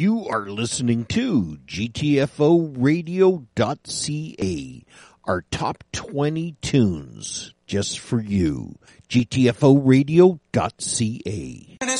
You are listening to GTFOradio.ca, our top 20 tunes just for you. GTFOradio.ca.